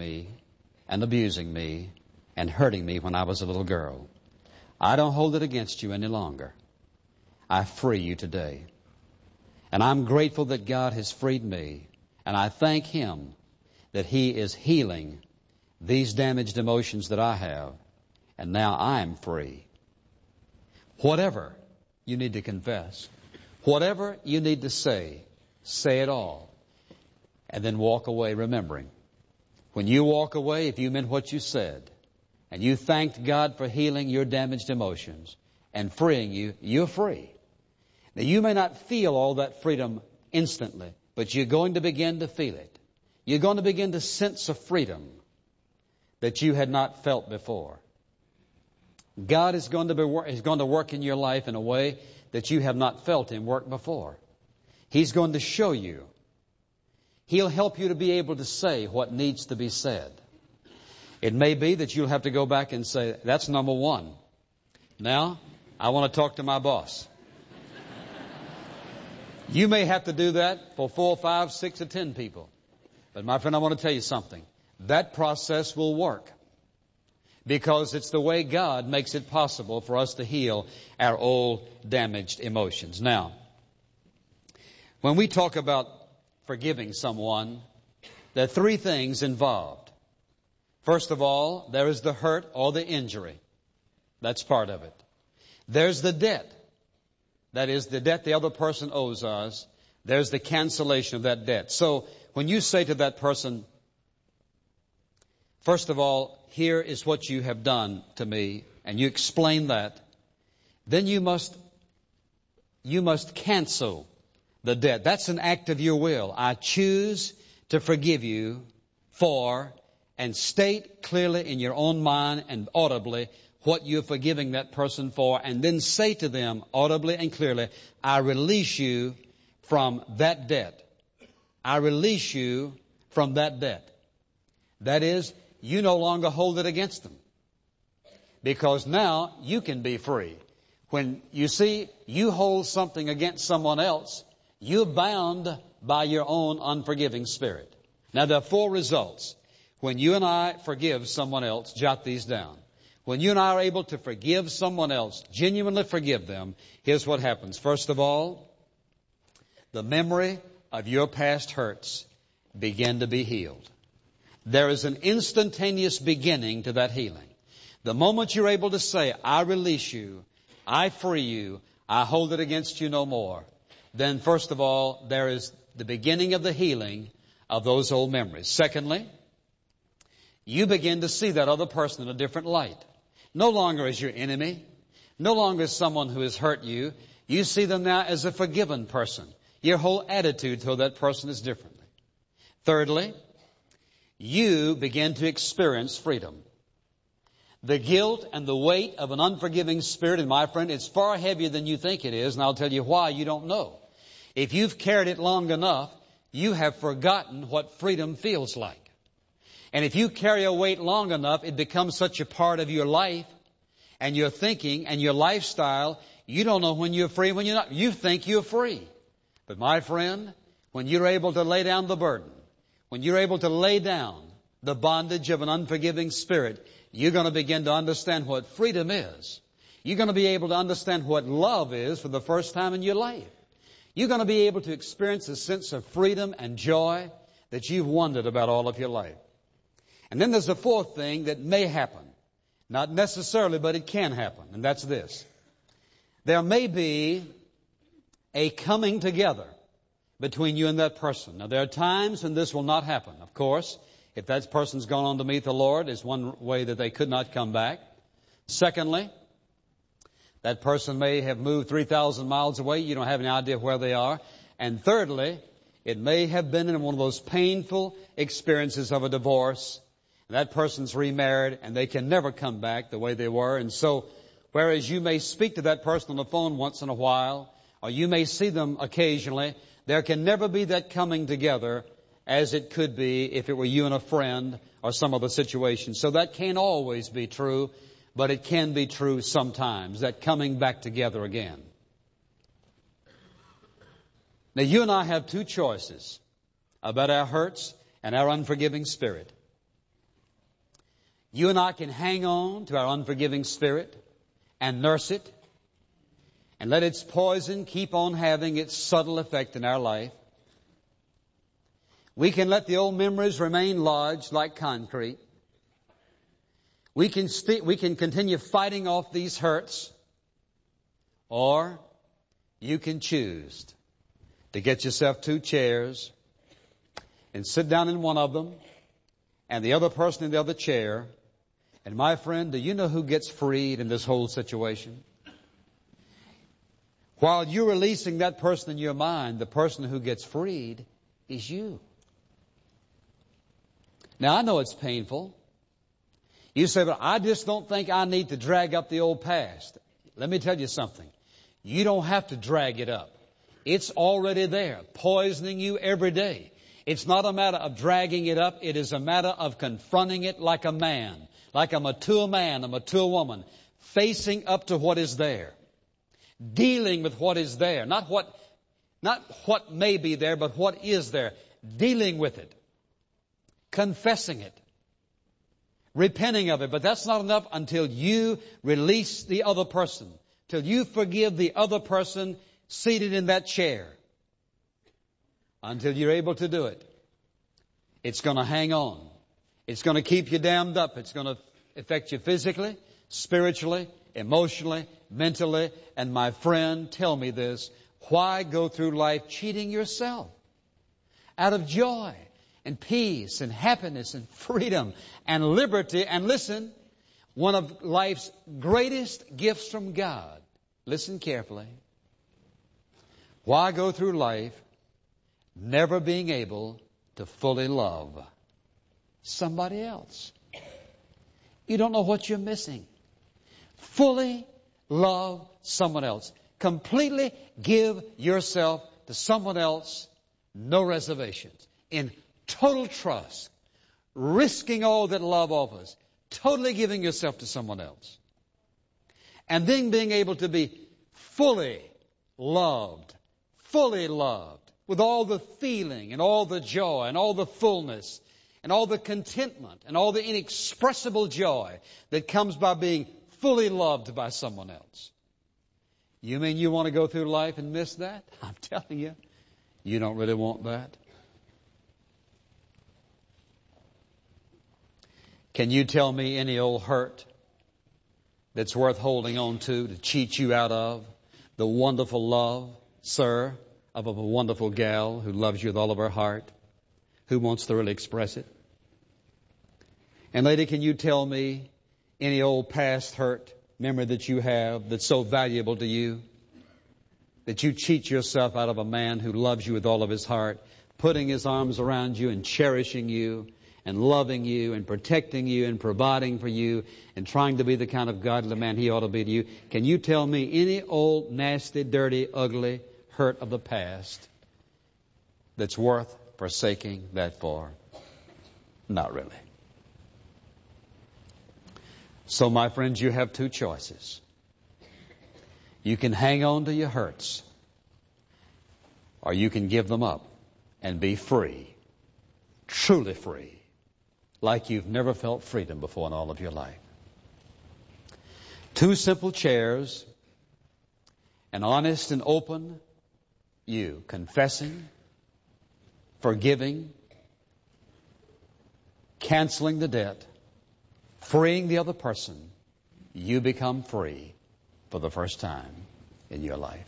me and abusing me and hurting me when I was a little girl. I don't hold it against you any longer. I free you today. And I'm grateful that God has freed me. And I thank Him that He is healing these damaged emotions that I have. And now I am free. Whatever you need to confess, whatever you need to say it all. And then walk away remembering. When you walk away, if you meant what you said, and you thanked God for healing your damaged emotions and freeing you, you're free. Now, you may not feel all that freedom instantly, but you're going to begin to feel it. You're going to begin to sense a freedom that you had not felt before. God is going to work in your life in a way that you have not felt Him work before. He's going to show you. He'll help you to be able to say what needs to be said. It may be that you'll have to go back and say, that's number one. Now, I want to talk to my boss. You may have to do that for 4, 5, 6, or 10 people. But my friend, I want to tell you something. That process will work. Because it's the way God makes it possible for us to heal our old damaged emotions. Now, when we talk about forgiving someone, there are 3 things involved. First of all, there is the hurt or the injury. That's part of it. There's the debt. That is the debt the other person owes us. There's the cancellation of that debt. So when you say to that person, first of all, here is what you have done to me, and you explain that, then you must cancel the debt. That's an act of your will. I choose to forgive you for, and state clearly in your own mind and audibly what you're forgiving that person for, and then say to them audibly and clearly, I release you from that debt. I release you from that debt. That is, you no longer hold it against them. Because now you can be free. When you see you hold something against someone else, you're bound by your own unforgiving spirit. Now there are 4 results. When you and I forgive someone else, jot these down. When you and I are able to forgive someone else, genuinely forgive them, here's what happens. First of all, the memory of your past hurts begin to be healed. There is an instantaneous beginning to that healing. The moment you're able to say, I release you, I free you, I hold it against you no more, then first of all, there is the beginning of the healing of those old memories. Secondly, you begin to see that other person in a different light. No longer as your enemy, no longer as someone who has hurt you. You see them now as a forgiven person. Your whole attitude toward that person is different. Thirdly, you begin to experience freedom. The guilt and the weight of an unforgiving spirit, and my friend, it's far heavier than you think it is, and I'll tell you why you don't know. If you've carried it long enough, you have forgotten what freedom feels like. And if you carry a weight long enough, it becomes such a part of your life and your thinking and your lifestyle, you don't know when you're free, when you're not. You think you're free. But my friend, when you're able to lay down the burden, when you're able to lay down the bondage of an unforgiving spirit, you're going to begin to understand what freedom is. You're going to be able to understand what love is for the first time in your life. You're going to be able to experience a sense of freedom and joy that you've wondered about all of your life. And then there's a 4th thing that may happen. Not necessarily, but it can happen. And that's this. There may be a coming together between you and that person. Now, there are times when this will not happen. Of course, if that person's gone on to meet the Lord, is one way that they could not come back. Secondly, that person may have moved 3,000 miles away. You don't have any idea where they are. And thirdly, it may have been in one of those painful experiences of a divorce. And that person's remarried and they can never come back the way they were. And so, whereas you may speak to that person on the phone once in a while, or you may see them occasionally, there can never be that coming together as it could be if it were you and a friend or some other situation. So that can't always be true, but it can be true sometimes, that coming back together again. Now, you and I have 2 choices about our hurts and our unforgiving spirit. You and I can hang on to our unforgiving spirit and nurse it and let its poison keep on having its subtle effect in our life. We can let the old memories remain lodged like concrete. We can continue fighting off these hurts, or you can choose to get yourself 2 chairs and sit down in one of them and the other person in the other chair. And my friend, do you know who gets freed in this whole situation? While you're releasing that person in your mind, the person who gets freed is you. Now, I know it's painful. You say, but I just don't think I need to drag up the old past. Let me tell you something. You don't have to drag it up. It's already there, poisoning you every day. It's not a matter of dragging it up. It is a matter of confronting it like a man, a mature woman, facing up to what is there, dealing with what is there, not what may be there, but what is there, dealing with it, confessing it, repenting of it. But that's not enough until you release the other person, till you forgive the other person seated in that chair. Until you're able to do it, it's going to hang on. It's going to keep you dammed up. It's going to affect you physically, spiritually, emotionally, mentally. And my friend, tell me this, why go through life cheating yourself out of joy and peace and happiness and freedom and liberty? And listen, one of life's greatest gifts from God, listen carefully, why go through life never being able to fully love somebody else? You don't know what you're missing. Fully love someone else. Completely give yourself to someone else, no reservations, in total trust, risking all that love offers, totally giving yourself to someone else. And then being able to be fully loved, with all the feeling and all the joy and all the fullness and all the contentment and all the inexpressible joy that comes by being fully loved by someone else. You mean you want to go through life and miss that? I'm telling you, you don't really want that. Can you tell me any old hurt that's worth holding on to cheat you out of the wonderful love, sir, of a wonderful gal who loves you with all of her heart, who wants to really express it? And lady, can you tell me any old past hurt memory that you have that's so valuable to you that you cheat yourself out of a man who loves you with all of his heart, putting his arms around you and cherishing you and loving you and protecting you and providing for you and trying to be the kind of godly man he ought to be to you? Can you tell me any old, nasty, dirty, ugly hurt of the past that's worth forsaking that for? Not really. So, my friends, you have 2 choices. You can hang on to your hurts, or you can give them up and be free, truly free, like you've never felt freedom before in all of your life. 2 simple chairs, an honest and open you, confessing, forgiving, canceling the debt, freeing the other person. You become free for the first time in your life.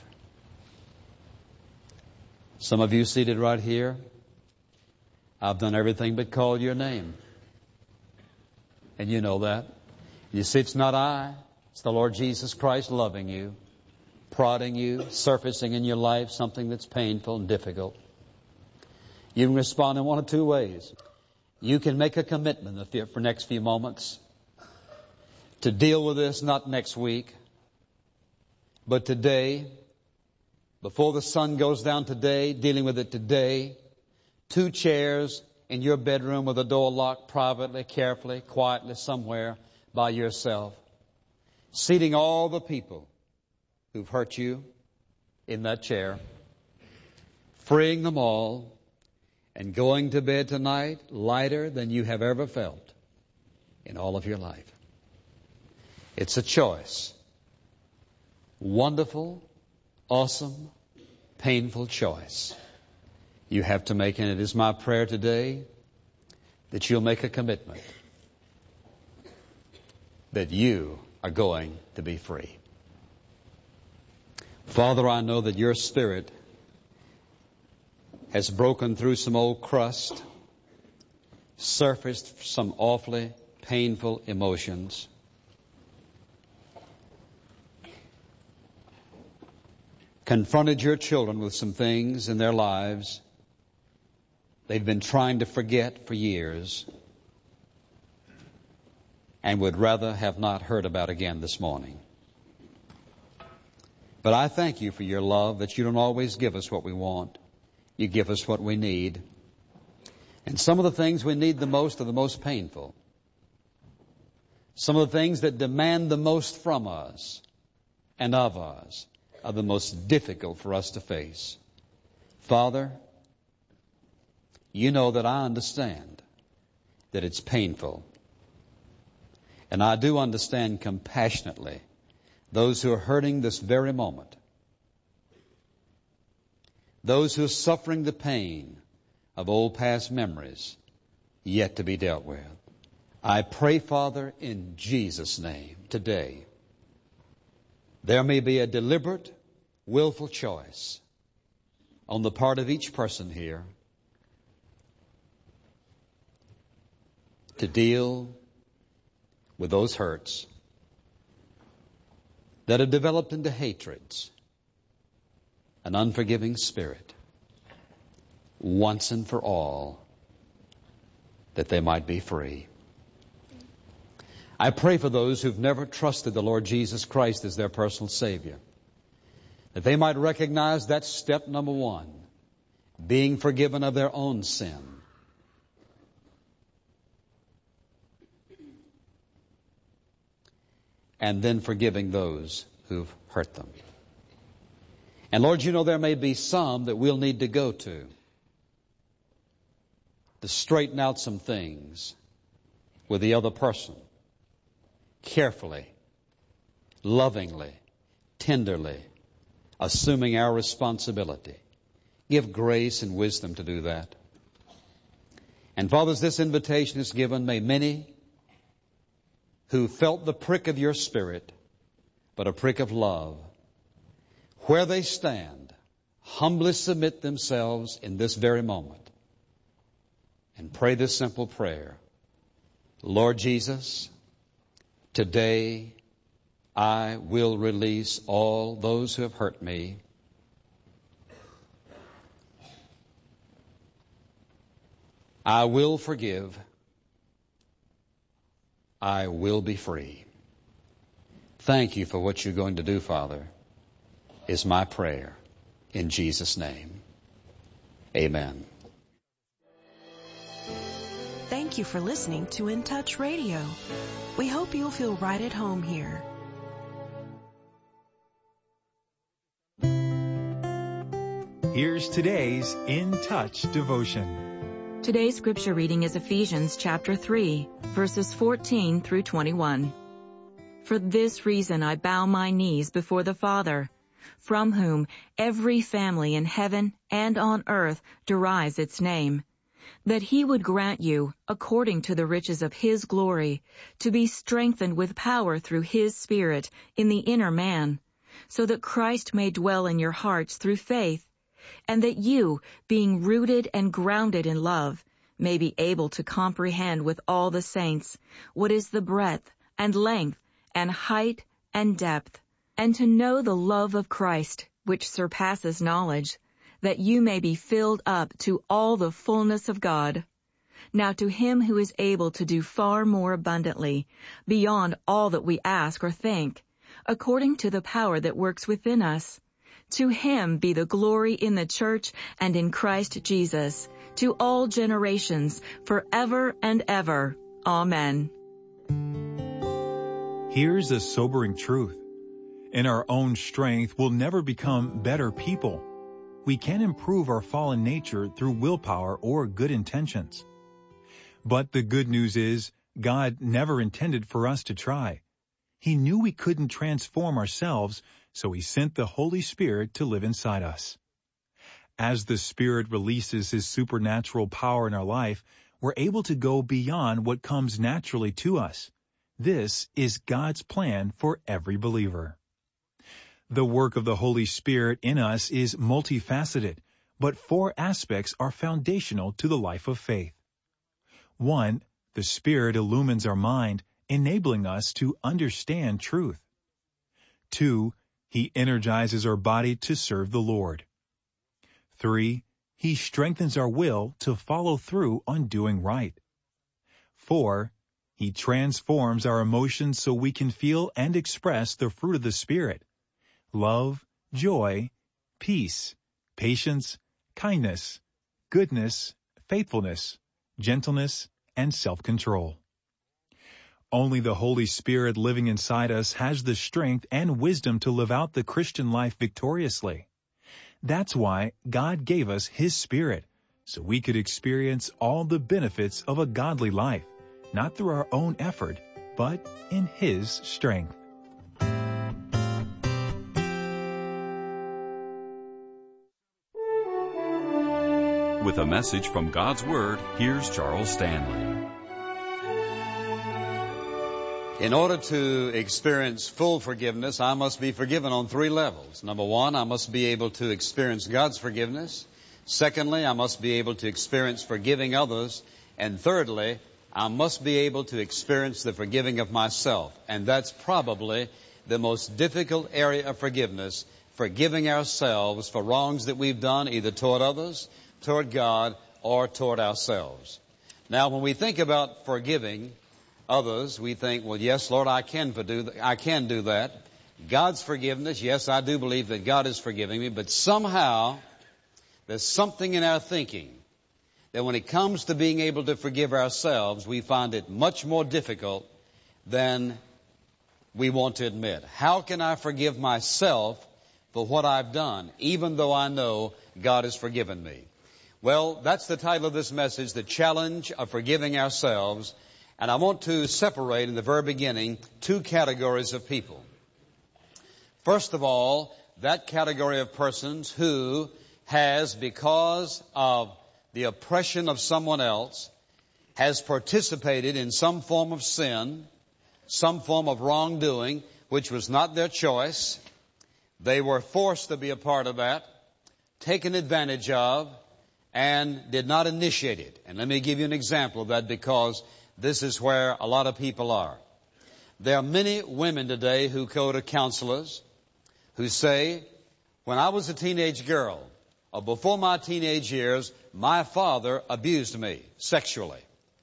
Some of you seated right here, I've done everything but call your name. And you know that. You see, it's not I, it's the Lord Jesus Christ loving you, prodding you, surfacing in your life something that's painful and difficult. You can respond in one of 2 ways. You can make a commitment for the next few moments to deal with this not next week, but today, before the sun goes down today, dealing with it today. 2 chairs in your bedroom with the door locked, privately, carefully, quietly, somewhere by yourself. Seating all the people who've hurt you in that chair. Freeing them all and going to bed tonight lighter than you have ever felt. in all of your life. It's a choice. Wonderful, awesome, painful choice you have to make. And it is my prayer today that you'll make a commitment that you are going to be free. Father, I know that your Spirit has broken through some old crust, surfaced some awfully painful emotions. Confronted your children with some things in their lives they've been trying to forget for years and would rather have not heard about again this morning. But I thank you for your love, that you don't always give us what we want. You give us what we need. And some of the things we need the most are the most painful. Some of the things that demand the most from us and of us are the most difficult for us to face. Father, you know that I understand that it's painful. And I do understand compassionately those who are hurting this very moment. Those who are suffering the pain of old past memories yet to be dealt with. I pray, Father, in Jesus' name today, there may be a deliberate, willful choice on the part of each person here to deal with those hurts that have developed into hatreds, an unforgiving spirit, once and for all, that they might be free. I pray for those who've never trusted the Lord Jesus Christ as their personal Savior, that they might recognize that's step number one, being forgiven of their own sin. And then forgiving those who've hurt them. And Lord, you know there may be some that we'll need to go to straighten out some things with the other person, carefully, lovingly, tenderly, assuming our responsibility. Give grace and wisdom to do that. And Father, as this invitation is given, may many who felt the prick of your Spirit, but a prick of love, where they stand, humbly submit themselves in this very moment and pray this simple prayer. Lord Jesus, today I will release all those who have hurt me. I will forgive. I will be free. Thank you for what you're going to do, Father, is my prayer in Jesus' name. Amen. Thank you for listening to In Touch Radio. We hope you'll feel right at home here. Here's today's In Touch devotion. Today's scripture reading is Ephesians chapter 3, verses 14 through 21. For this reason I bow my knees before the Father, from whom every family in heaven and on earth derives its name, that he would grant you, according to the riches of his glory, to be strengthened with power through his Spirit in the inner man, so that Christ may dwell in your hearts through faith, and that you, being rooted and grounded in love, may be able to comprehend with all the saints what is the breadth and length and height and depth, and to know the love of Christ, which surpasses knowledge, that you may be filled up to all the fullness of God. Now to him who is able to do far more abundantly, beyond all that we ask or think, according to the power that works within us, to him be the glory in the church and in Christ Jesus, to all generations, forever and ever. Amen. Here's a sobering truth. In our own strength, we'll never become better people. We can improve our fallen nature through willpower or good intentions. But the good news is, God never intended for us to try. He knew we couldn't transform ourselves, so He sent the Holy Spirit to live inside us. As the Spirit releases His supernatural power in our life, we're able to go beyond what comes naturally to us. This is God's plan for every believer. The work of the Holy Spirit in us is multifaceted, but 4 aspects are foundational to the life of faith. 1, the Spirit illumines our mind, enabling us to understand truth. 2, He energizes our body to serve the Lord. 3, He strengthens our will to follow through on doing right. 4, He transforms our emotions so we can feel and express the fruit of the Spirit: love, joy, peace, patience, kindness, goodness, faithfulness, gentleness, and self-control. Only the Holy Spirit living inside us has the strength and wisdom to live out the Christian life victoriously. That's why God gave us His Spirit, so we could experience all the benefits of a godly life, not through our own effort, but in His strength. With a message from God's Word, here's Charles Stanley. In order to experience full forgiveness, I must be forgiven on 3 levels. Number 1, I must be able to experience God's forgiveness. Secondly, I must be able to experience forgiving others. And thirdly, I must be able to experience the forgiving of myself. And that's probably the most difficult area of forgiveness, forgiving ourselves for wrongs that we've done, either toward others, toward God, or toward ourselves. Now, when we think about forgiving others, we think, well, yes, Lord, I can do that. God's forgiveness, yes, I do believe that God is forgiving me, but somehow there's something in our thinking that when it comes to being able to forgive ourselves, we find it much more difficult than we want to admit. How can I forgive myself for what I've done, even though I know God has forgiven me? Well, that's the title of this message, The Challenge of Forgiving Ourselves. And I want to separate in the very beginning 2 categories of people. First of all, that category of persons who has, because of the oppression of someone else, has participated in some form of sin, some form of wrongdoing, which was not their choice. They were forced to be a part of that, taken advantage of, and did not initiate it. And let me give you an example of that, because this is where a lot of people are. There are many women today who go to counselors who say, when I was a teenage girl, or before my teenage years, my father abused me sexually.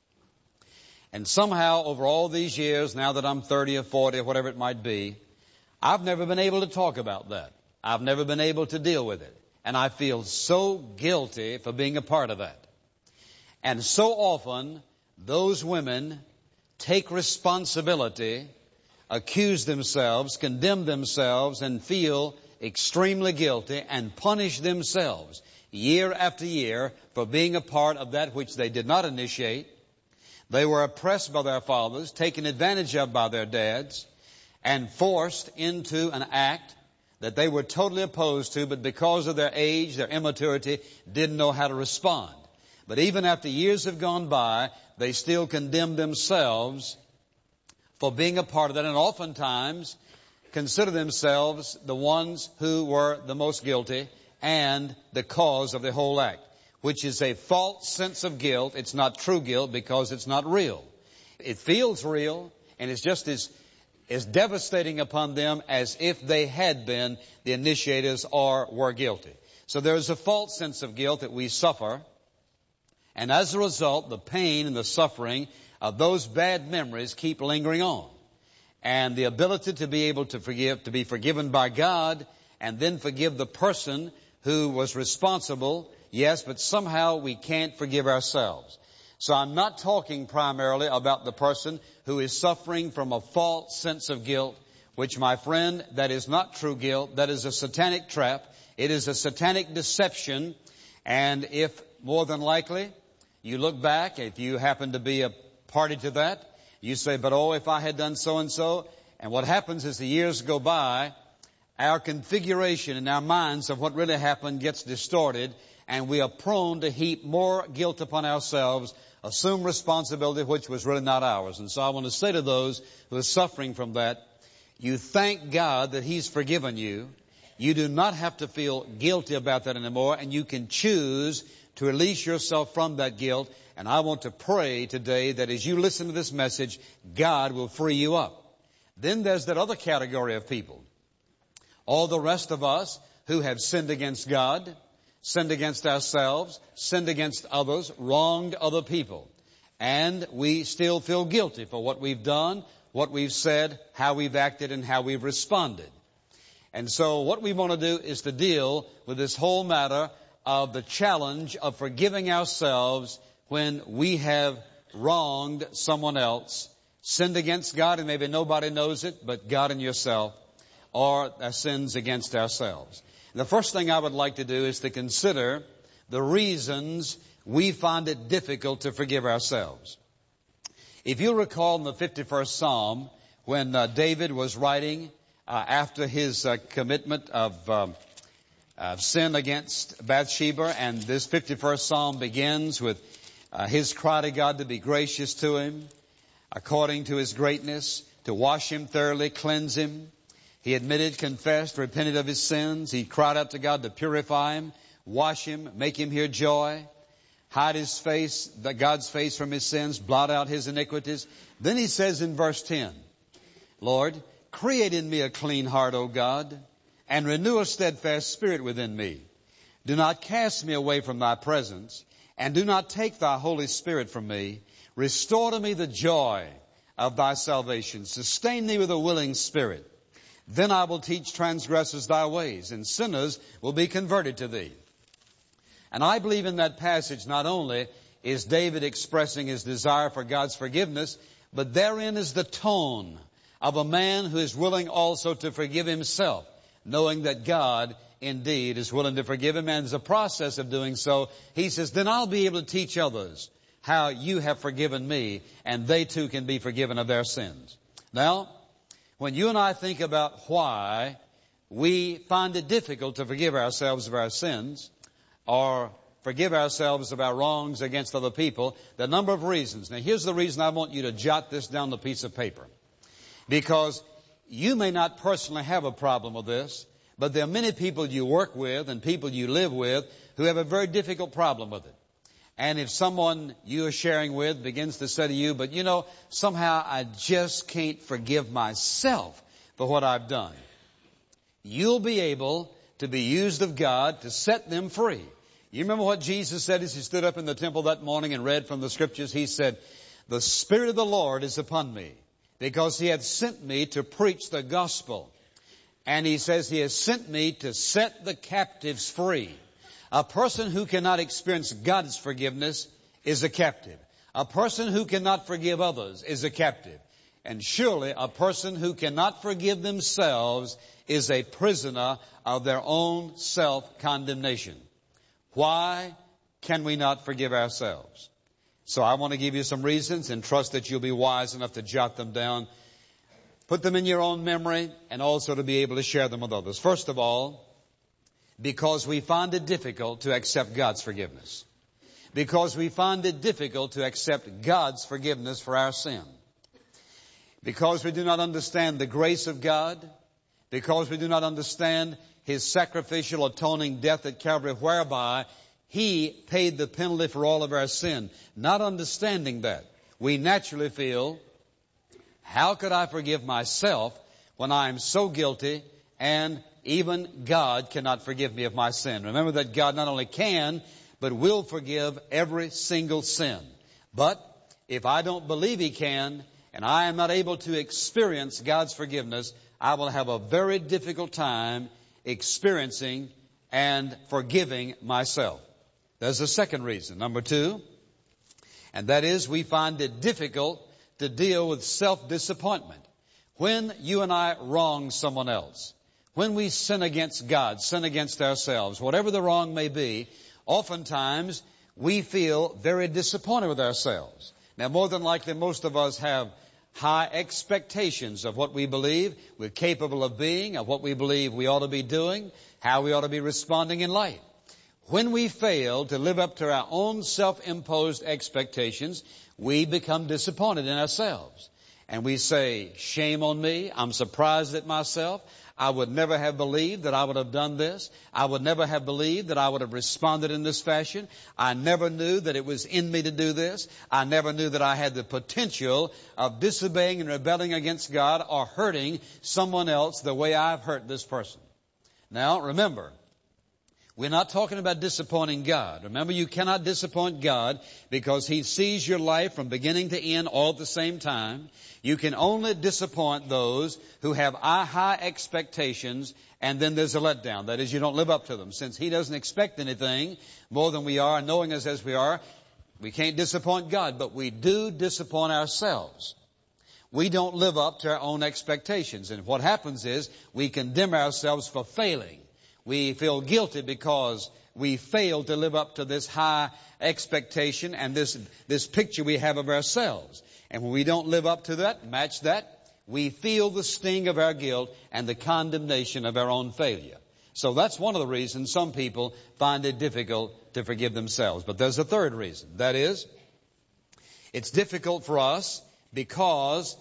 And somehow, over all these years, now that I'm 30 or 40 or whatever it might be, I've never been able to talk about that. I've never been able to deal with it. And I feel so guilty for being a part of that. And so often, those women take responsibility, accuse themselves, condemn themselves, and feel extremely guilty and punish themselves year after year for being a part of that which they did not initiate. They were oppressed by their fathers, taken advantage of by their dads, and forced into an act that they were totally opposed to, but because of their age, their immaturity, didn't know how to respond. But even after years have gone by, they still condemn themselves for being a part of that, and oftentimes consider themselves the ones who were the most guilty and the cause of the whole act, which is a false sense of guilt. It's not true guilt because it's not real. It feels real, and it's just as devastating upon them as if they had been the initiators or were guilty. So there's a false sense of guilt that we suffer, and as a result, the pain and the suffering of those bad memories keep lingering on. And the ability to be able to forgive, to be forgiven by God, and then forgive the person who was responsible, yes, but somehow we can't forgive ourselves. So I'm not talking primarily about the person who is suffering from a false sense of guilt, which, my friend, that is not true guilt. That is a satanic trap. It is a satanic deception. And if, more than likely, you look back, if you happen to be a party to that, You say, but oh, if I had done so and so. And what happens is the years go by, our configuration in our minds of what really happened gets distorted, and we are prone to heap more guilt upon ourselves, assume responsibility which was really not ours. And so I want to say to those who are suffering from that, you thank God that He's forgiven you. You do not have to feel guilty about that anymore, and you can choose to release yourself from that guilt. And I want to pray today that as you listen to this message, God will free you up. Then there's that other category of people. All the rest of us who have sinned against God, sinned against ourselves, sinned against others, wronged other people. And we still feel guilty for what we've done, what we've said, how we've acted, and how we've responded. And so what we want to do is to deal with this whole matter of the challenge of forgiving ourselves when we have wronged someone else, sinned against God, and maybe nobody knows it but God and yourself, or our sins against ourselves. The first thing I would like to do is to consider the reasons we find it difficult to forgive ourselves. If you recall in the 51st Psalm, when David was writing after his commitment of sin against Bathsheba, and this 51st Psalm begins with his cry to God to be gracious to him, according to His greatness, to wash him thoroughly, cleanse him. He admitted, confessed, repented of his sins. He cried out to God to purify him, wash him, make him hear joy, hide his face, God's face from his sins, blot out his iniquities. Then he says in verse 10, Lord, create in me a clean heart, O God, and renew a steadfast spirit within me. Do not cast me away from thy presence, and do not take thy Holy Spirit from me. Restore to me the joy of thy salvation. Sustain me with a willing spirit. Then I will teach transgressors thy ways, and sinners will be converted to thee. And I believe in that passage not only is David expressing his desire for God's forgiveness, but therein is the tone of a man who is willing also to forgive himself, knowing that God indeed is willing to forgive him. And as a process of doing so, he says, then I'll be able to teach others how you have forgiven me, and they too can be forgiven of their sins. Now, when you and I think about why we find it difficult to forgive ourselves of our sins, or forgive ourselves of our wrongs against other people, there are a number of reasons. Now, here's the reason I want you to jot this down on a piece of paper. Because you may not personally have a problem with this, but there are many people you work with and people you live with who have a very difficult problem with it. And if someone you are sharing with begins to say to you, but you know, somehow I just can't forgive myself for what I've done, you'll be able to be used of God to set them free. You remember what Jesus said as He stood up in the temple that morning and read from the Scriptures? He said, the Spirit of the Lord is upon me, because He hath sent me to preach the gospel. And He says He has sent me to set the captives free. A person who cannot experience God's forgiveness is a captive. A person who cannot forgive others is a captive. And surely a person who cannot forgive themselves is a prisoner of their own self-condemnation. Why can we not forgive ourselves? So I want to give you some reasons and trust that you'll be wise enough to jot them down, put them in your own memory, and also to be able to share them with others. First of all, because we find it difficult to accept God's forgiveness. Because we find it difficult to accept God's forgiveness for our sin. Because we do not understand the grace of God. Because we do not understand His sacrificial atoning death at Calvary, whereby He paid the penalty for all of our sin. Not understanding that, we naturally feel, how could I forgive myself when I am so guilty and even God cannot forgive me of my sin? Remember that God not only can, but will forgive every single sin. But if I don't believe He can, and I am not able to experience God's forgiveness, I will have a very difficult time experiencing and forgiving myself. There's a second reason, number 2, and that is we find it difficult to deal with self-disappointment. When you and I wrong someone else, when we sin against God, sin against ourselves, whatever the wrong may be, oftentimes we feel very disappointed with ourselves. Now, more than likely, most of us have high expectations of what we believe we're capable of being, of what we believe we ought to be doing, how we ought to be responding in life. When we fail to live up to our own self-imposed expectations, we become disappointed in ourselves. And we say, shame on me, I'm surprised at myself. I would never have believed that I would have done this. I would never have believed that I would have responded in this fashion. I never knew that it was in me to do this. I never knew that I had the potential of disobeying and rebelling against God or hurting someone else the way I've hurt this person. Now, remember, we're not talking about disappointing God. Remember, you cannot disappoint God because He sees your life from beginning to end all at the same time. You can only disappoint those who have high expectations, and then there's a letdown. That is, you don't live up to them. Since He doesn't expect anything more than we are, and knowing us as we are, we can't disappoint God, but we do disappoint ourselves. We don't live up to our own expectations. And what happens is we condemn ourselves for failing. We feel guilty because we failed to live up to this high expectation and this picture we have of ourselves. And when we don't live up to that, match that, we feel the sting of our guilt and the condemnation of our own failure. So that's one of the reasons some people find it difficult to forgive themselves. But there's a third reason. That is, it's difficult for us because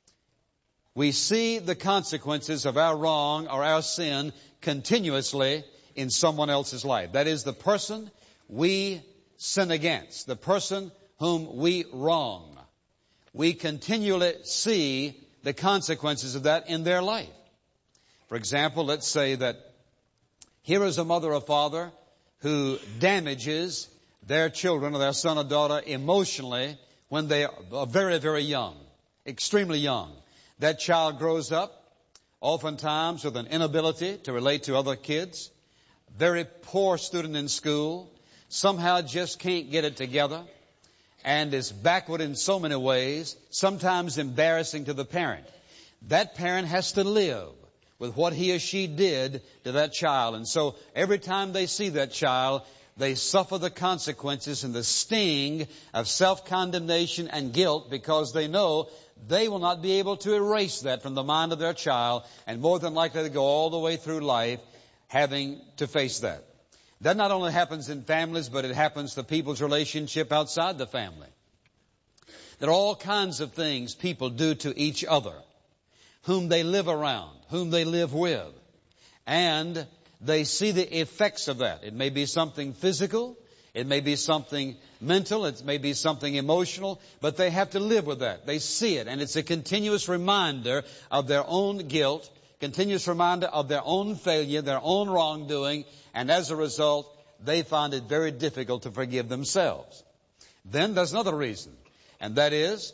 we see the consequences of our wrong or our sin continuously in someone else's life. That is, the person we sin against, the person whom we wrong. We continually see the consequences of that in their life. For example, let's say that here is a mother or father who damages their children or their son or daughter emotionally when they are very, very young, extremely young. That child grows up oftentimes with an inability to relate to other kids, very poor student in school, somehow just can't get it together, and is backward in so many ways, sometimes embarrassing to the parent. That parent has to live with what he or she did to that child. And so every time they see that child, they suffer the consequences and the sting of self-condemnation and guilt because they know they will not be able to erase that from the mind of their child, and more than likely to go all the way through life having to face that. That not only happens in families, but it happens to people's relationship outside the family. There are all kinds of things people do to each other, whom they live around, whom they live with, and they see the effects of that. It may be something physical, it may be something mental, it may be something emotional, but they have to live with that. They see it, and it's a continuous reminder of their own guilt, continuous reminder of their own failure, their own wrongdoing, and as a result, they find it very difficult to forgive themselves. Then there's another reason, and that is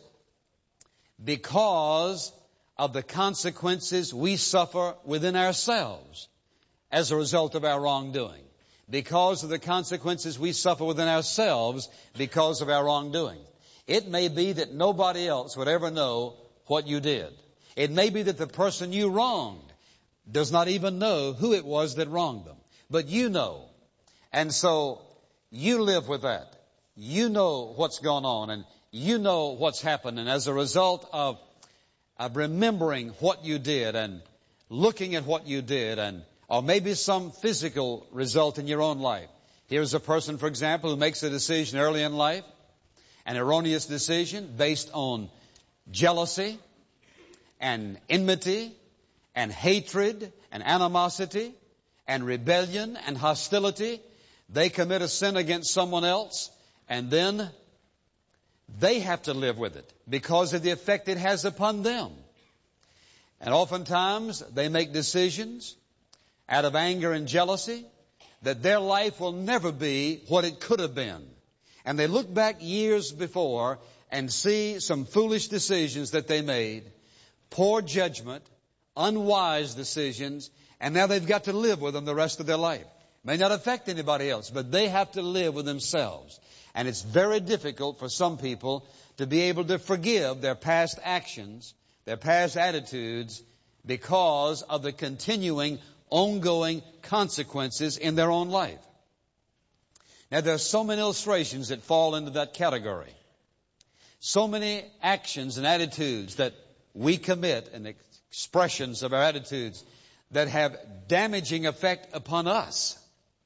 because of the consequences we suffer within ourselves as a result of our wrongdoing. Because of the consequences we suffer within ourselves because of our wrongdoing. It may be that nobody else would ever know what you did. It may be that the person you wronged does not even know who it was that wronged them. But you know. And so you live with that. You know what's gone on and you know what's happened. And as a result of remembering what you did and looking at what you did, and or maybe some physical result in your own life. Here's a person, for example, who makes a decision early in life, an erroneous decision based on jealousy and enmity and hatred and animosity and rebellion and hostility. They commit a sin against someone else, and then they have to live with it because of the effect it has upon them. And oftentimes they make decisions out of anger and jealousy that their life will never be what it could have been. And they look back years before and see some foolish decisions that they made, poor judgment, unwise decisions, and now they've got to live with them the rest of their life. May not affect anybody else, but they have to live with themselves. And it's very difficult for some people to be able to forgive their past actions, their past attitudes, because of the continuing ongoing consequences in their own life. Now, there are so many illustrations that fall into that category. so many actions and attitudes that we commit and expressions of our attitudes that have damaging effect upon us.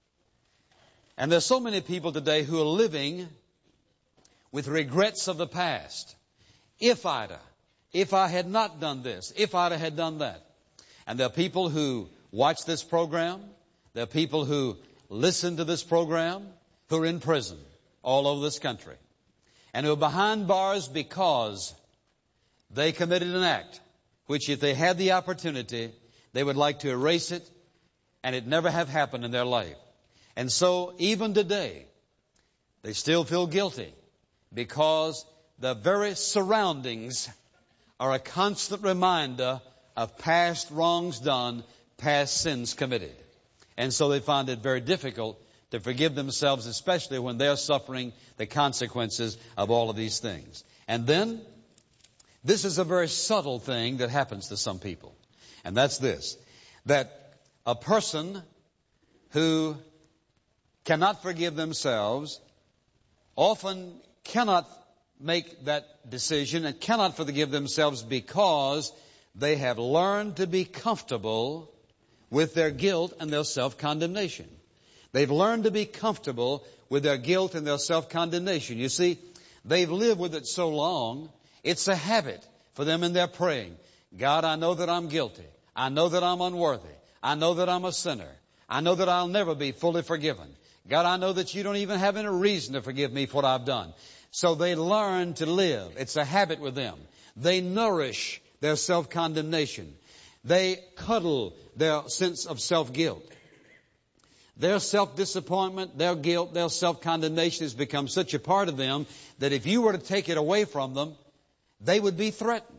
And there's so many people today who are living with regrets of the past. If I had not done this, if I'd had done that. And there are people who watch this program, there are people who listen to this program, who are in prison all over this country, and who are behind bars because they committed an act which, if they had the opportunity, they would like to erase it, and it never have happened in their life. And so, even today, they still feel guilty because the very surroundings are a constant reminder of past wrongs done, past sins committed. And so they find it very difficult to forgive themselves, especially when they're suffering the consequences of all of these things. And then, this is a very subtle thing that happens to some people. And that's this, that a person who cannot forgive themselves often cannot make that decision and cannot forgive themselves because they have learned to be comfortable with their guilt and their self-condemnation. They've learned to be comfortable with their guilt and their self-condemnation. You see, they've lived with it so long, it's a habit for them in their praying. God, I know that I'm guilty. I know that I'm unworthy. I know that I'm a sinner. I know that I'll never be fully forgiven. God, I know that you don't even have any reason to forgive me for what I've done. So they learn to live. It's a habit with them. They nourish their self-condemnation. They cuddle their sense of self-guilt. Their self-disappointment, their guilt, their self-condemnation has become such a part of them that if you were to take it away from them, they would be threatened.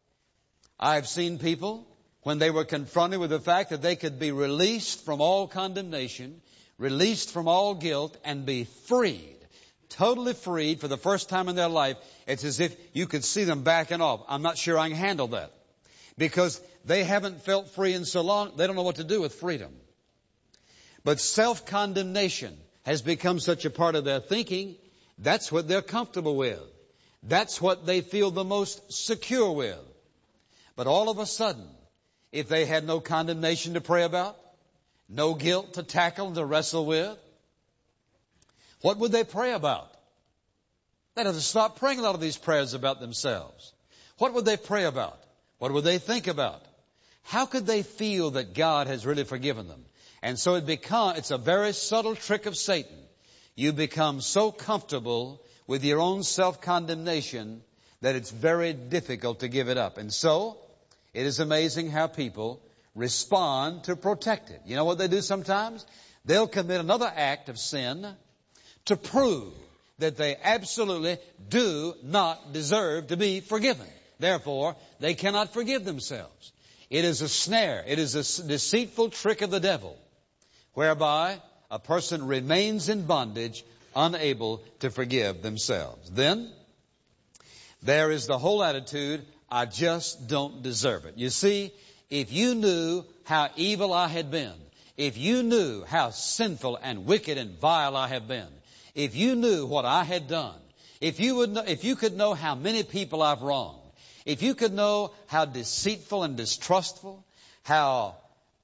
I've seen people, when they were confronted with the fact that they could be released from all condemnation, released from all guilt, and be freed, totally freed for the first time in their life, it's as if you could see them backing off. I'm not sure I can handle that. Because they haven't felt free in so long, they don't know what to do with freedom. But self-condemnation has become such a part of their thinking, that's what they're comfortable with. That's what they feel the most secure with. But all of a sudden, if they had no condemnation to pray about, no guilt to tackle and to wrestle with, what would they pray about? They'd have to stop praying a lot of these prayers about themselves. What would they pray about? What would they think about? How could they feel that God has really forgiven them? And so it's a very subtle trick of Satan. You become so comfortable with your own self-condemnation that it's very difficult to give it up. And so, it is amazing how people respond to protect it. You know what they do sometimes? They'll commit another act of sin to prove that they absolutely do not deserve to be forgiven. Therefore, they cannot forgive themselves. It is a snare. It is a deceitful trick of the devil, whereby a person remains in bondage, unable to forgive themselves. Then, there is the whole attitude, I just don't deserve it. You see, if you knew how evil I had been, if you knew how sinful and wicked and vile I have been, if you knew what I had done, if you could know how many people I've wronged, if you could know how deceitful and distrustful, how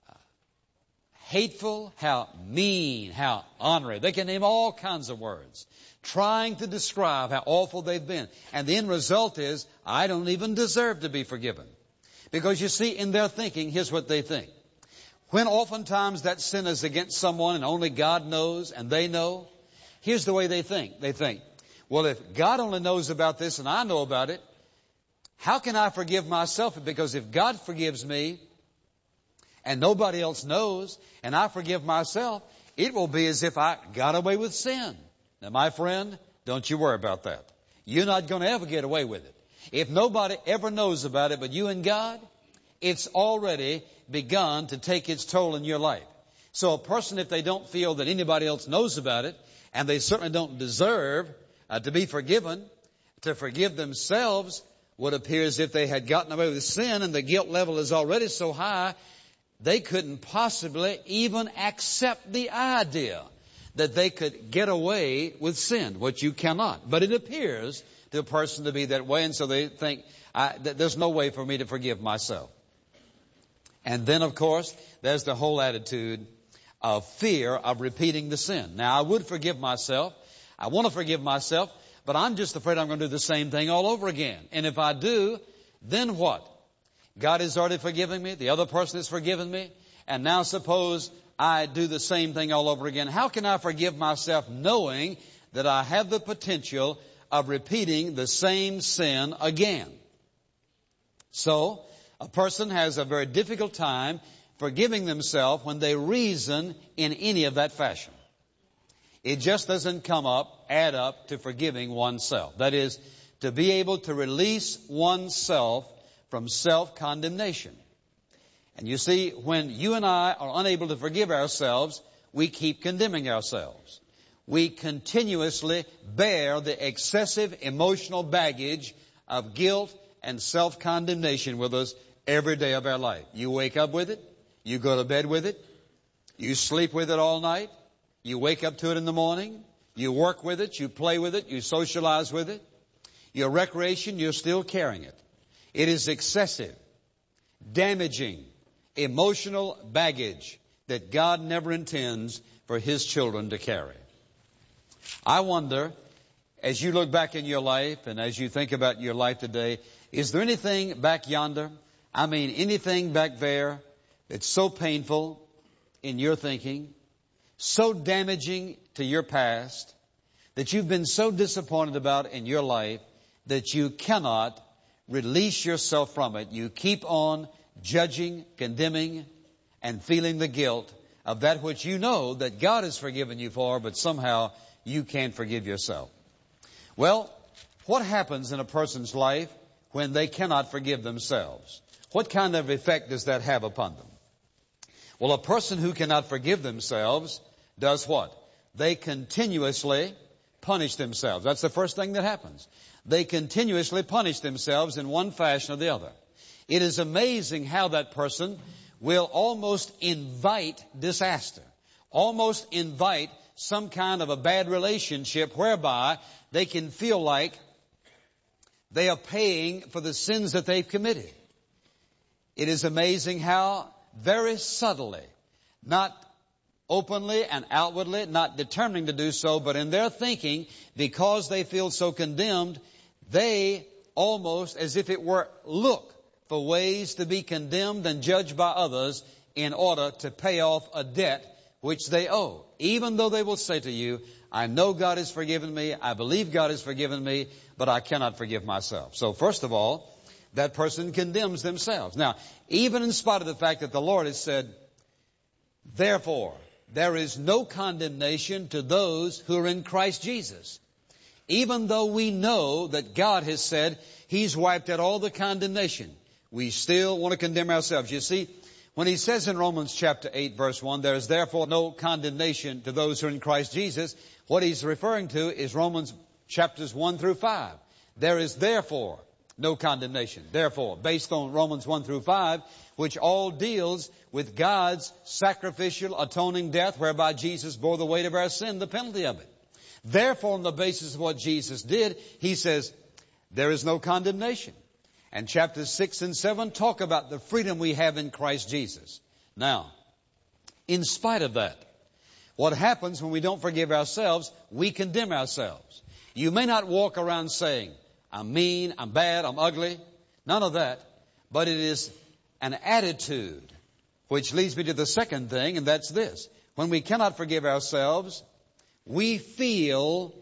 hateful, how mean, how ornery. They can name all kinds of words, trying to describe how awful they've been. And the end result is, I don't even deserve to be forgiven. Because you see, in their thinking, here's what they think. When oftentimes that sin is against someone and only God knows and they know, here's the way they think. They think, well, if God only knows about this and I know about it, how can I forgive myself? Because if God forgives me and nobody else knows and I forgive myself, it will be as if I got away with sin. Now, my friend, don't you worry about that. You're not going to ever get away with it. If nobody ever knows about it but you and God, it's already begun to take its toll in your life. So a person, if they don't feel that anybody else knows about it, and they certainly don't deserve to be forgiven, to forgive themselves would appear as if they had gotten away with sin and the guilt level is already so high, they couldn't possibly even accept the idea that they could get away with sin, which you cannot. But it appears to a person to be that way, and so they think, there's no way for me to forgive myself. And then, of course, there's the whole attitude of fear of repeating the sin. Now, I would forgive myself. I want to forgive myself, but I'm just afraid I'm going to do the same thing all over again. And if I do, then what? God has already forgiven me. The other person has forgiven me. And now suppose I do the same thing all over again. How can I forgive myself knowing that I have the potential of repeating the same sin again? So, a person has a very difficult time forgiving themselves when they reason in any of that fashion. It just doesn't add up to forgiving oneself. That is, to be able to release oneself from self-condemnation. And you see, when you and I are unable to forgive ourselves, we keep condemning ourselves. We continuously bear the excessive emotional baggage of guilt and self-condemnation with us every day of our life. You wake up with it. You go to bed with it. You sleep with it all night. You wake up to it in the morning. You work with it. You play with it. You socialize with it. Your recreation, you're still carrying it. It is excessive, damaging, emotional baggage that God never intends for His children to carry. I wonder, as you look back in your life and as you think about your life today, is there anything back yonder, anything back there that's so painful in your thinking, so damaging to your past, that you've been so disappointed about in your life that you cannot release yourself from it? You keep on judging, condemning, and feeling the guilt of that which you know that God has forgiven you for, but somehow you can't forgive yourself. Well, what happens in a person's life when they cannot forgive themselves? What kind of effect does that have upon them? Well, a person who cannot forgive themselves does what? They continuously punish themselves. That's the first thing that happens. They continuously punish themselves in one fashion or the other. It is amazing how that person will almost invite disaster, almost invite some kind of a bad relationship whereby they can feel like they are paying for the sins that they've committed. It is amazing how very subtly, not openly and outwardly, not determining to do so, but in their thinking, because they feel so condemned, they almost, as if it were, look for ways to be condemned and judged by others in order to pay off a debt which they owe. Even though they will say to you, I know God has forgiven me, I believe God has forgiven me, but I cannot forgive myself. So first of all, that person condemns themselves. Now, even in spite of the fact that the Lord has said, therefore, there is no condemnation to those who are in Christ Jesus. Even though we know that God has said He's wiped out all the condemnation, we still want to condemn ourselves. You see, when He says in Romans chapter 8, verse 1, there is therefore no condemnation to those who are in Christ Jesus, what He's referring to is Romans chapters 1 through 5. There is therefore no condemnation. Therefore, based on Romans 1 through 5, which all deals with God's sacrificial atoning death, whereby Jesus bore the weight of our sin, the penalty of it. Therefore, on the basis of what Jesus did, He says, there is no condemnation. And chapters 6 and 7 talk about the freedom we have in Christ Jesus. Now, in spite of that, what happens when we don't forgive ourselves, we condemn ourselves. You may not walk around saying, I'm mean, I'm bad, I'm ugly. None of that. But it is an attitude, which leads me to the second thing, and that's this. When we cannot forgive ourselves, we feel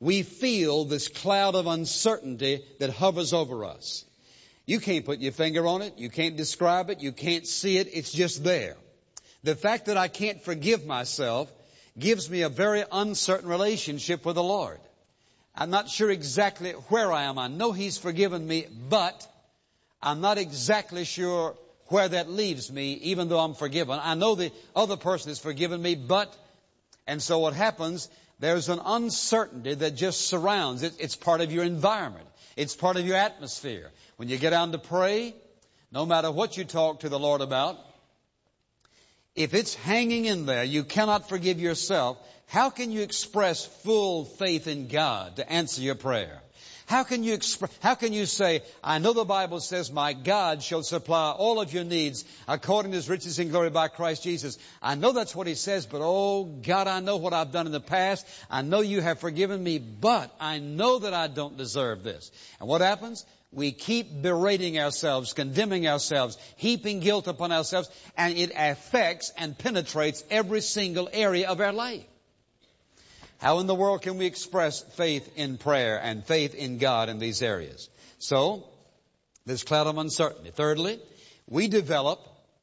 this cloud of uncertainty that hovers over us. You can't put your finger on it. You can't describe it. You can't see it. It's just there. The fact that I can't forgive myself gives me a very uncertain relationship with the Lord. I'm not sure exactly where I am. I know He's forgiven me, but I'm not exactly sure where that leaves me, even though I'm forgiven. I know the other person has forgiven me, but, and so what happens, there's an uncertainty that just surrounds it. It's part of your environment. It's part of your atmosphere. When you get down to pray, no matter what you talk to the Lord about, if it's hanging in there, you cannot forgive yourself, how can you express full faith in God to answer your prayer? How can you say, I know the Bible says, my God shall supply all of your needs according to His riches in glory by Christ Jesus. I know that's what He says, but oh God, I know what I've done in the past. I know you have forgiven me, but I know that I don't deserve this. And what happens? We keep berating ourselves, condemning ourselves, heaping guilt upon ourselves, and it affects and penetrates every single area of our life. How in the world can we express faith in prayer and faith in God in these areas? So, this cloud of uncertainty. Thirdly, we develop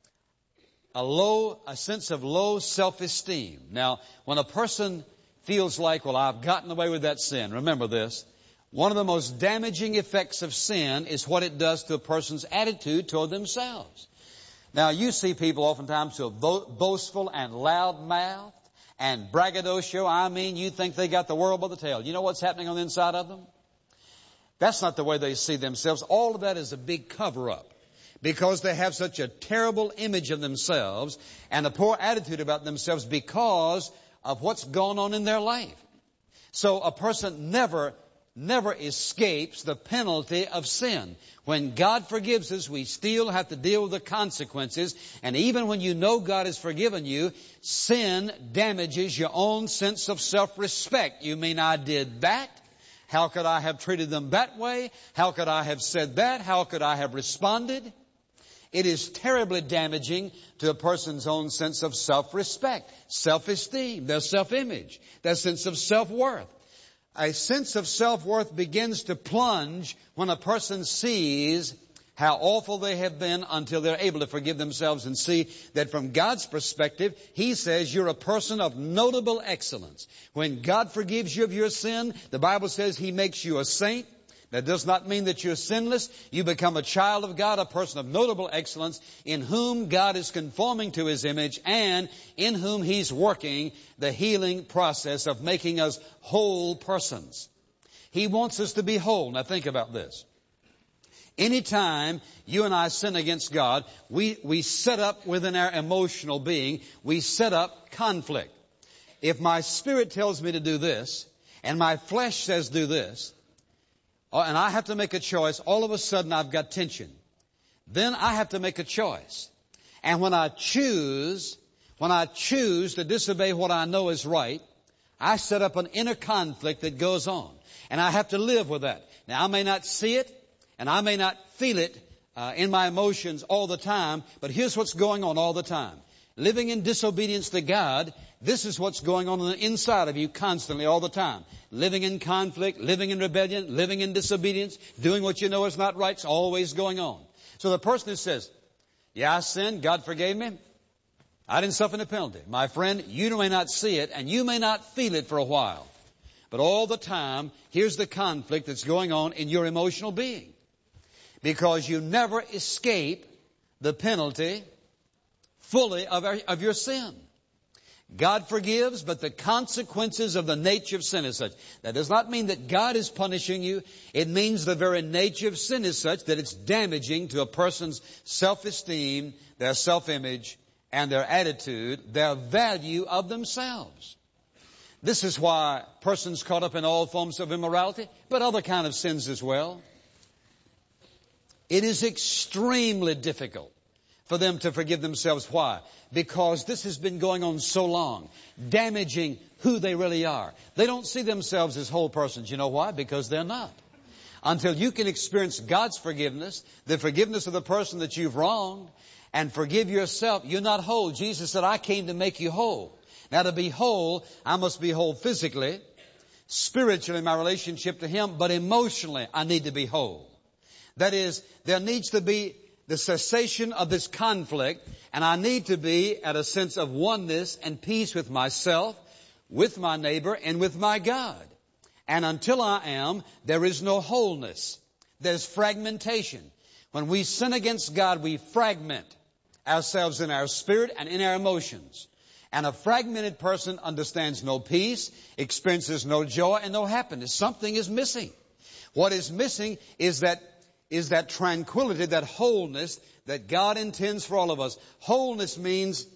a sense of low self-esteem. Now, when a person feels like, well, I've gotten away with that sin, remember this. One of the most damaging effects of sin is what it does to a person's attitude toward themselves. Now, you see people oftentimes who are boastful and loud-mouthed and braggadocio. I mean, you think they got the world by the tail. You know what's happening on the inside of them? That's not the way they see themselves. All of that is a big cover-up because they have such a terrible image of themselves and a poor attitude about themselves because of what's gone on in their life. So a person never escapes the penalty of sin. When God forgives us, we still have to deal with the consequences. And even when you know God has forgiven you, sin damages your own sense of self-respect. You mean I did that? How could I have treated them that way? How could I have said that? How could I have responded? It is terribly damaging to a person's own sense of self-respect, self-esteem, their self-image, their sense of self-worth. A sense of self-worth begins to plunge when a person sees how awful they have been until they're able to forgive themselves and see that from God's perspective, He says you're a person of notable excellence. When God forgives you of your sin, the Bible says He makes you a saint. That does not mean that you're sinless. You become a child of God, a person of notable excellence, in whom God is conforming to His image and in whom He's working the healing process of making us whole persons. He wants us to be whole. Now think about this. Anytime you and I sin against God, we set up within our emotional being, we set up conflict. If my spirit tells me to do this, and my flesh says do this, and I have to make a choice, all of a sudden I've got tension. Then I have to make a choice. And when I choose to disobey what I know is right, I set up an inner conflict that goes on. And I have to live with that. Now I may not see it, and I may not feel it in my emotions all the time, but here's what's going on all the time. Living in disobedience to God, this is what's going on the inside of you constantly all the time. Living in conflict, living in rebellion, living in disobedience, doing what you know is not right, it's always going on. So the person who says, yeah, I sinned, God forgave me, I didn't suffer the penalty. My friend, you may not see it and you may not feel it for a while. But all the time, here's the conflict that's going on in your emotional being. Because you never escape the penalty fully of your sin. God forgives, but the consequences of the nature of sin is such. That does not mean that God is punishing you. It means the very nature of sin is such that it's damaging to a person's self-esteem, their self-image, and their attitude, their value of themselves. This is why persons caught up in all forms of immorality, but other kind of sins as well, it is extremely difficult for them to forgive themselves. Why? Because this has been going on so long, damaging who they really are. They don't see themselves as whole persons. You know why? Because they're not. Until you can experience God's forgiveness, the forgiveness of the person that you've wronged, and forgive yourself, you're not whole. Jesus said, I came to make you whole. Now to be whole, I must be whole physically, spiritually in my relationship to Him, but emotionally I need to be whole. That is, there needs to be the cessation of this conflict, and I need to be at a sense of oneness and peace with myself, with my neighbor, and with my God. And until I am, there is no wholeness. There's fragmentation. When we sin against God, we fragment ourselves in our spirit and in our emotions. And a fragmented person understands no peace, experiences no joy, and no happiness. Something is missing. What is missing is that tranquility, that wholeness that God intends for all of us. Wholeness means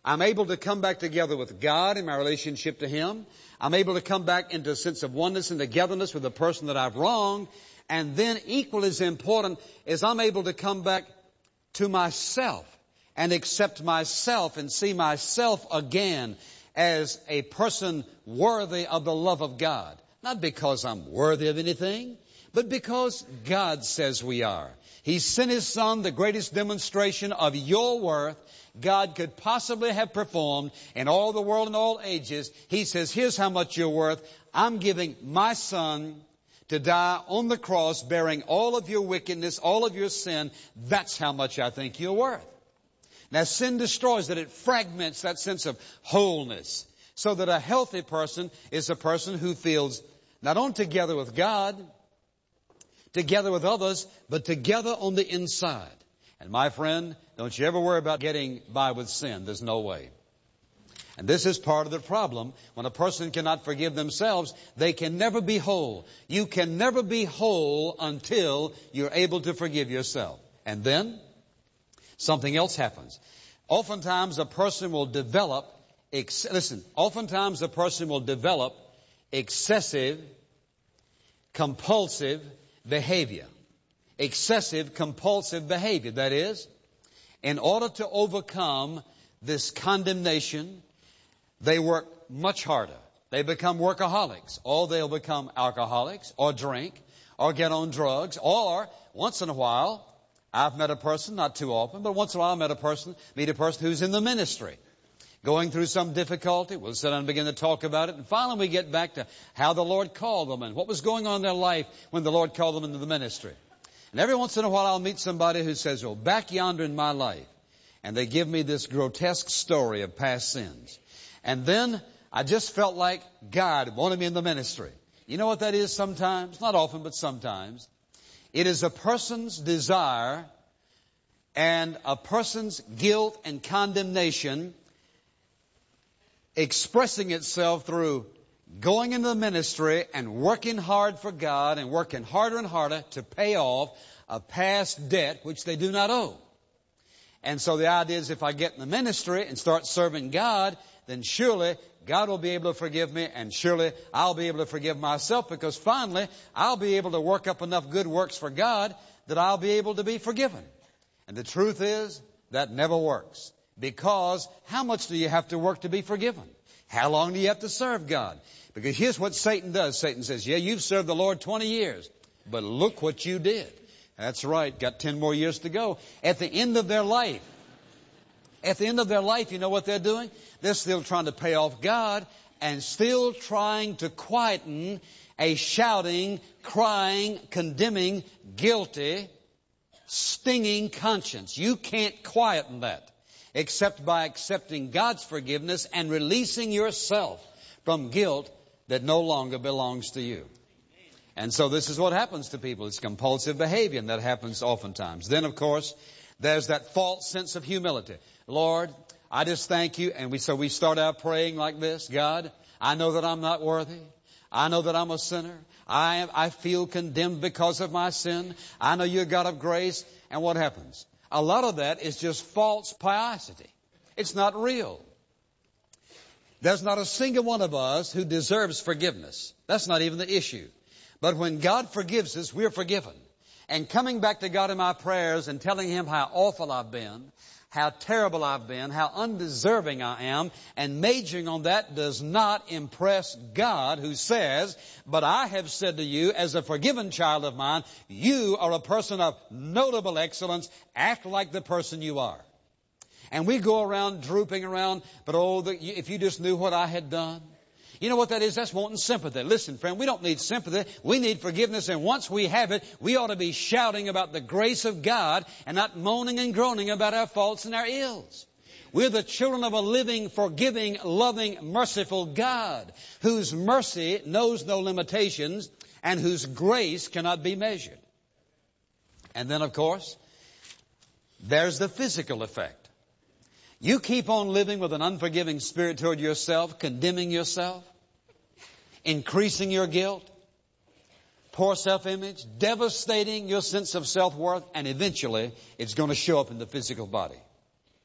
I'm able to come back together with God in my relationship to Him. I'm able to come back into a sense of oneness and togetherness with the person that I've wronged. And then equally as important is I'm able to come back to myself and accept myself and see myself again as a person worthy of the love of God. Not because I'm worthy of anything, but because God says we are. He sent His Son, the greatest demonstration of your worth God could possibly have performed in all the world and all ages. He says, here's how much you're worth. I'm giving my Son to die on the cross, bearing all of your wickedness, all of your sin. That's how much I think you're worth. Now, sin destroys that. It fragments that sense of wholeness, so that a healthy person is a person who feels not only together with God, together with others, but together on the inside. And my friend, don't you ever worry about getting by with sin. There's no way. And this is part of the problem. When a person cannot forgive themselves, they can never be whole. You can never be whole until you're able to forgive yourself. And then something else happens. Oftentimes a person will develop excessive, compulsive behavior. Excessive, compulsive behavior. That is, in order to overcome this condemnation, they work much harder. They become workaholics, or they'll become alcoholics, or drink, or get on drugs, or once in a while, I've met a person, not too often, but once in a while I meet a person who's in the ministry, going through some difficulty. We'll sit down and begin to talk about it, and finally we get back to how the Lord called them and what was going on in their life when the Lord called them into the ministry. And every once in a while I'll meet somebody who says, well, back yonder in my life, and they give me this grotesque story of past sins. And then I just felt like God wanted me in the ministry. You know what that is sometimes? Not often, but sometimes. It is a person's desire and a person's guilt and condemnation expressing itself through going into the ministry and working hard for God and working harder and harder to pay off a past debt which they do not owe. And so the idea is if I get in the ministry and start serving God, then surely God will be able to forgive me, and surely I'll be able to forgive myself, because finally I'll be able to work up enough good works for God that I'll be able to be forgiven. And the truth is that never works, because how much do you have to work to be forgiven? How long do you have to serve God? Because here's what Satan does. Satan says, yeah, you've served the Lord 20 years, but look what you did. That's right, got 10 more years to go. At the end of their life, you know what they're doing? They're still trying to pay off God and still trying to quieten a shouting, crying, condemning, guilty, stinging conscience. You can't quieten that except by accepting God's forgiveness and releasing yourself from guilt that no longer belongs to you. And so this is what happens to people. It's compulsive behavior, and that happens oftentimes. Then, of course, there's that false sense of humility. Lord, I just thank you. And so we start out praying like this. God, I know that I'm not worthy. I know that I'm a sinner. I feel condemned because of my sin. I know you're a God of grace. And what happens? A lot of that is just false piety. It's not real. There's not a single one of us who deserves forgiveness. That's not even the issue. But when God forgives us, we're forgiven. And coming back to God in my prayers and telling Him how awful I've been, how terrible I've been, how undeserving I am, and majoring on that does not impress God, who says, but I have said to you, as a forgiven child of mine, you are a person of notable excellence. Act like the person you are. And we go around drooping around, but if you just knew what I had done. You know what that is? That's wanting sympathy. Listen, friend, we don't need sympathy. We need forgiveness. And once we have it, we ought to be shouting about the grace of God and not moaning and groaning about our faults and our ills. We're the children of a living, forgiving, loving, merciful God, whose mercy knows no limitations and whose grace cannot be measured. And then, of course, there's the physical effect. You keep on living with an unforgiving spirit toward yourself, condemning yourself, increasing your guilt, poor self-image, devastating your sense of self-worth, and eventually it's going to show up in the physical body.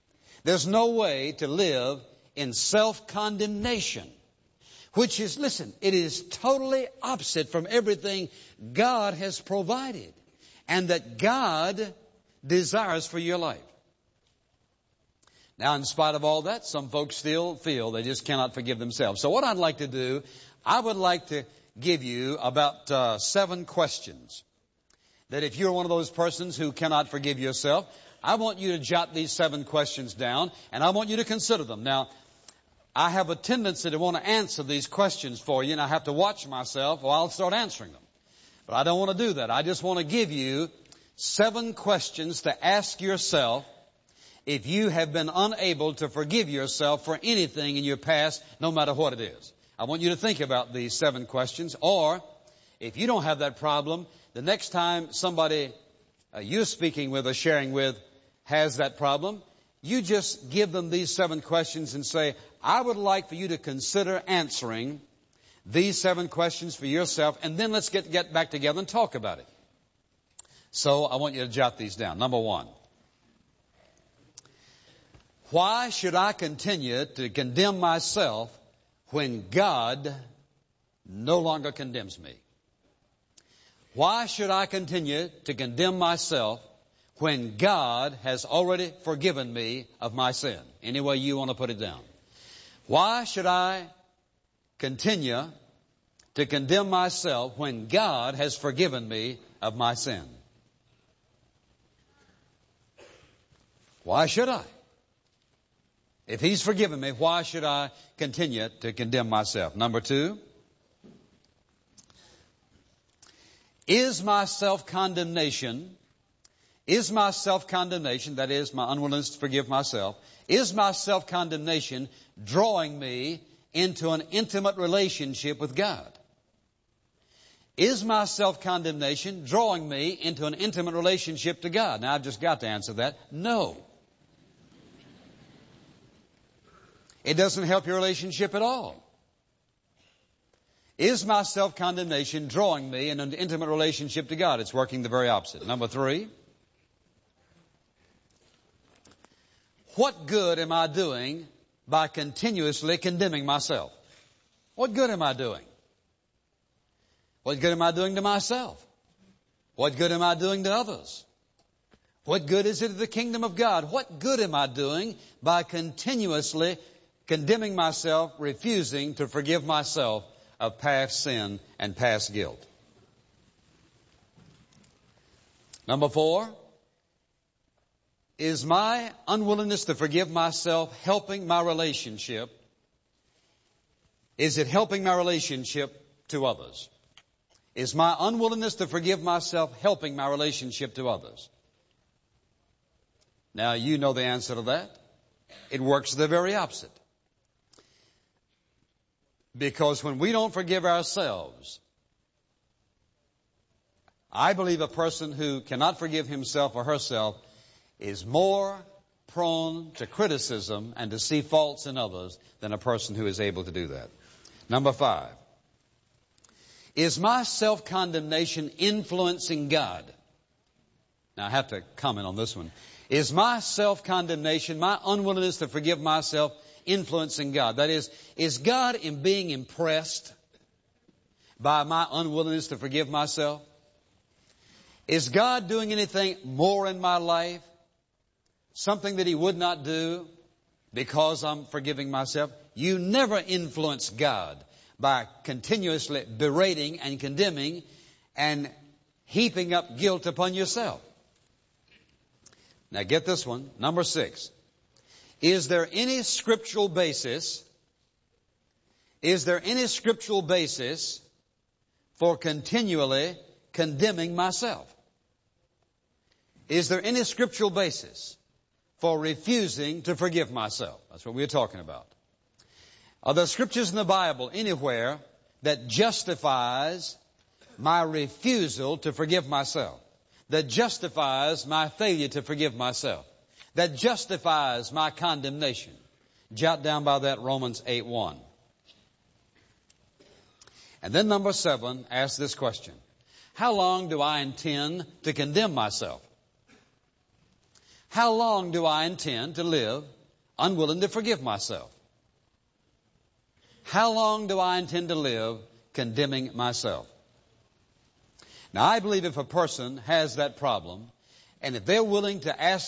There's no way to live in self-condemnation, which is, listen, it is totally opposite from everything God has provided and that God desires for your life. Now, in spite of all that, some folks still feel they just cannot forgive themselves. So what I'd like to do, I would like to give you about 7 questions that if you're one of those persons who cannot forgive yourself, I want you to jot these 7 questions down, and I want you to consider them. Now, I have a tendency to want to answer these questions for you, and I have to watch myself or I'll start answering them. But I don't want to do that. I just want to give you 7 questions to ask yourself if you have been unable to forgive yourself for anything in your past, no matter what it is. I want you to think about these 7 questions, or if you don't have that problem, the next time somebody you're speaking with or sharing with has that problem, you just give them these 7 questions and say, I would like for you to consider answering these 7 questions for yourself, and then let's get back together and talk about it. So I want you to jot these down. Number 1. Why should I continue to condemn myself when God no longer condemns me? Why should I continue to condemn myself when God has already forgiven me of my sin? Any way you want to put it down. Why should I continue to condemn myself when God has forgiven me of my sin? Why should I? If He's forgiven me, why should I continue to condemn myself? Number 2, is my self-condemnation, that is, my unwillingness to forgive myself, is my self-condemnation drawing me into an intimate relationship with God? Is my self-condemnation drawing me into an intimate relationship to God? Now, I've just got to answer that. No. It doesn't help your relationship at all. Is my self-condemnation drawing me in an intimate relationship to God? It's working the very opposite. Number 3, what good am I doing by continuously condemning myself? What good am I doing? What good am I doing to myself? What good am I doing to others? What good is it to the kingdom of God? What good am I doing by continuously condemning myself, refusing to forgive myself of past sin and past guilt? Number 4, is my unwillingness to forgive myself helping my relationship? Is it helping my relationship to others? Is my unwillingness to forgive myself helping my relationship to others? Now, you know the answer to that. It works the very opposite. Because when we don't forgive ourselves, I believe a person who cannot forgive himself or herself is more prone to criticism and to see faults in others than a person who is able to do that. Number 5, is my self-condemnation influencing God? Now, I have to comment on this one. Is my self-condemnation, my unwillingness to forgive myself, influencing God? That is God being impressed by my unwillingness to forgive myself? Is God doing anything more in my life? Something that He would not do because I'm forgiving myself? You never influence God by continuously berating and condemning and heaping up guilt upon yourself. Now get this one. Number 6. Is there any scriptural basis? Is there any scriptural basis for continually condemning myself? Is there any scriptural basis for refusing to forgive myself? That's what we're talking about. Are there scriptures in the Bible anywhere that justifies my refusal to forgive myself? That justifies my failure to forgive myself? That justifies my condemnation? Jot down by that Romans 8:1. And then number 7, ask this question. How long do I intend to condemn myself? How long do I intend to live unwilling to forgive myself. How long do I intend to live condemning myself? Now, I believe if a person has that problem, and if they're willing to ask